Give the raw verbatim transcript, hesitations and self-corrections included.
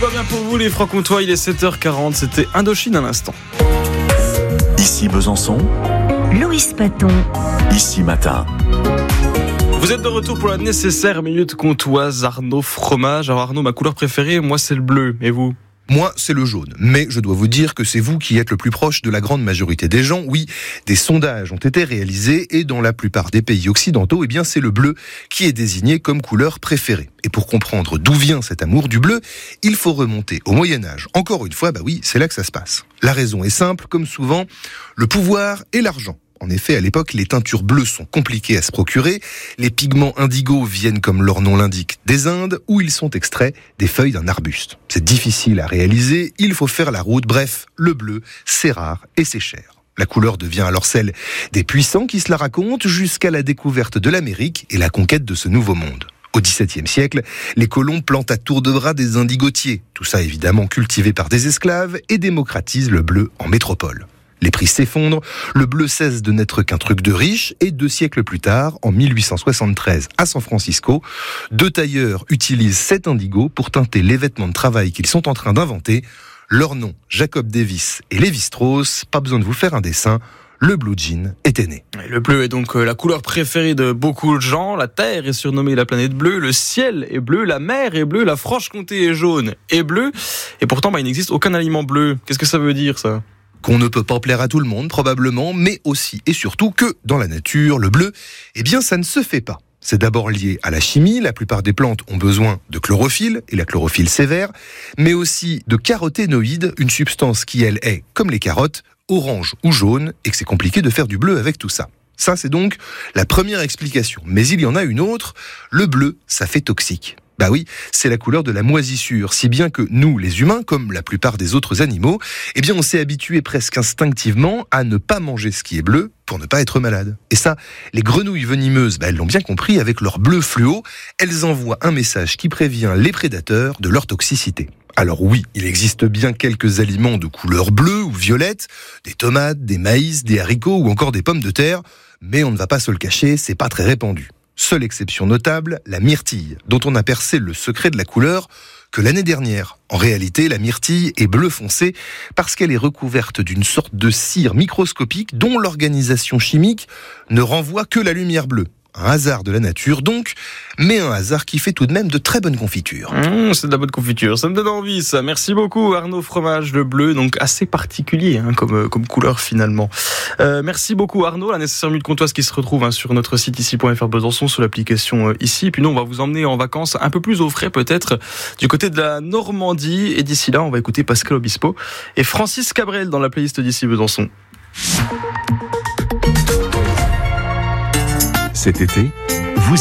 va bien pour vous les Francs-Comtois, il est sept heures quarante, c'était Indochine à l'instant. Ici Besançon, Loïs Paton. Ici Matin. Vous êtes de retour pour la nécessaire minute comtoise. Arnaud Fromage. Alors Arnaud, ma couleur préférée, moi c'est le bleu, et vous ? Moi, c'est le jaune. Mais je dois vous dire que c'est vous qui êtes le plus proche de la grande majorité des gens. Oui, des sondages ont été réalisés et dans la plupart des pays occidentaux, eh bien, c'est le bleu qui est désigné comme couleur préférée. Et pour comprendre d'où vient cet amour du bleu, il faut remonter au Moyen-Âge. Encore une fois, bah oui, c'est là que ça se passe. La raison est simple, comme souvent, le pouvoir et l'argent. En effet, à l'époque, les teintures bleues sont compliquées à se procurer. Les pigments indigos viennent, comme leur nom l'indique, des Indes, où ils sont extraits des feuilles d'un arbuste. C'est difficile à réaliser, il faut faire la route. Bref, le bleu, c'est rare et c'est cher. La couleur devient alors celle des puissants qui se la racontent jusqu'à la découverte de l'Amérique et la conquête de ce nouveau monde. Au dix-septième siècle, les colons plantent à tour de bras des indigotiers. Tout ça évidemment cultivé par des esclaves et démocratise le bleu en métropole. Les prix s'effondrent, le bleu cesse de n'être qu'un truc de riche et deux siècles plus tard, en mille huit cent soixante-treize à San Francisco, deux tailleurs utilisent cet indigo pour teinter les vêtements de travail qu'ils sont en train d'inventer. Leur nom, Jacob Davis et Lévi-Strauss, pas besoin de vous faire un dessin, le blue jean était né. Le bleu est donc la couleur préférée de beaucoup de gens. La Terre est surnommée la planète bleue, le ciel est bleu, la mer est bleue, la Franche-Comté est jaune et bleue. Et pourtant, bah, il n'existe aucun aliment bleu. Qu'est-ce que ça veut dire ça ? Qu'on ne peut pas plaire à tout le monde, probablement, mais aussi et surtout que, dans la nature, le bleu, eh bien, ça ne se fait pas. C'est d'abord lié à la chimie, la plupart des plantes ont besoin de chlorophylle, et la chlorophylle c'est vert, mais aussi de caroténoïdes, une substance qui, elle, est, comme les carottes, orange ou jaune, et que c'est compliqué de faire du bleu avec tout ça. Ça, c'est donc la première explication. Mais il y en a une autre, le bleu, ça fait toxique. Bah oui, c'est la couleur de la moisissure, si bien que nous, les humains, comme la plupart des autres animaux, eh bien on s'est habitué presque instinctivement à ne pas manger ce qui est bleu pour ne pas être malade. Et ça, les grenouilles venimeuses, bah elles l'ont bien compris, avec leur bleu fluo, elles envoient un message qui prévient les prédateurs de leur toxicité. Alors oui, il existe bien quelques aliments de couleur bleue ou violette, des tomates, des maïs, des haricots ou encore des pommes de terre, mais on ne va pas se le cacher, c'est pas très répandu. Seule exception notable, la myrtille, dont on a percé le secret de la couleur que l'année dernière. En réalité, la myrtille est bleu foncé parce qu'elle est recouverte d'une sorte de cire microscopique dont l'organisation chimique ne renvoie que la lumière bleue. Un hasard de la nature donc, mais un hasard qui fait tout de même de très bonnes confitures. Mmh, c'est de la bonne confiture, ça me donne envie ça. Merci beaucoup Arnaud Fromage, le bleu, donc assez particulier hein, comme, comme couleur finalement. Euh, merci beaucoup Arnaud, la nécessaire minute comtoise qui se retrouve hein, sur notre site ici point f r Besançon, sur l'application euh, ici. Puis nous on va vous emmener en vacances un peu plus au frais peut-être du côté de la Normandie. Et d'ici là on va écouter Pascal Obispo et Francis Cabrel dans la playlist d'ici Besançon. Cet été,